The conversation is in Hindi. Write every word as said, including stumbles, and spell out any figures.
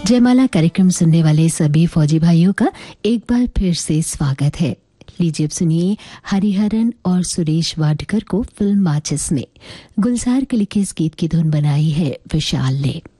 जयमाला कार्यक्रम सुनने वाले सभी फौजी भाइयों का एक बार फिर से स्वागत है। लीजिए अब सुनिए हरिहरन और सुरेश वाडकर को फिल्म माचिस में गुलजार के लिखे इस गीत की धुन बनाई है विशाल ने।